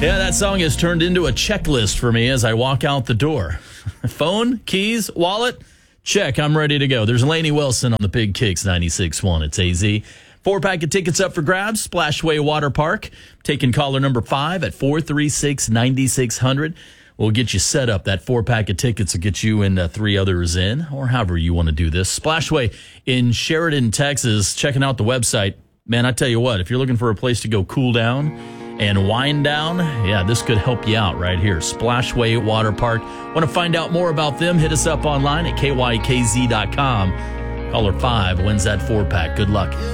Yeah, that song has turned into a checklist for me as I walk out the door. Phone, keys, wallet, check. I'm ready to go. There's Lainey Wilson on the Big Kicks 96.1. It's AZ. 4-pack of tickets up for grabs. Splashway Water Park. Taking caller number 5 at 436-9600. We'll get you set up. That 4-pack of tickets will get you and 3 others in, or however you want to do this. Splashway in Sheridan, Texas. Checking out the website. Man, I tell you what, if you're looking for a place to go cool down and wind down, yeah, this could help you out right here. Splashway Water Park. Want to find out more about them? Hit us up online at kykz.com. Caller 5 wins that 4-pack. Good luck.